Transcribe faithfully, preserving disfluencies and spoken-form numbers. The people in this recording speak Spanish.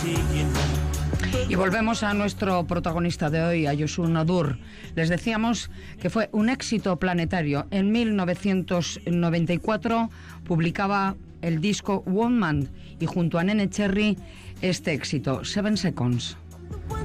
Y volvemos a nuestro protagonista de hoy, a Youssouf N'Dour. Les decíamos que fue un éxito planetario. En mil novecientos noventa y cuatro publicaba el disco Woman y junto a Nene Cherry este éxito, Seven Seconds.